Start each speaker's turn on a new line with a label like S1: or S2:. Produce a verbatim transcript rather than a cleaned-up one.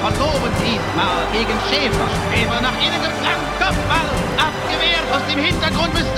S1: verloren diesmal gegen Schäfer. Schäfer nach innen geflankt, Kopfball, abgewehrt, aus dem Hintergrund müssen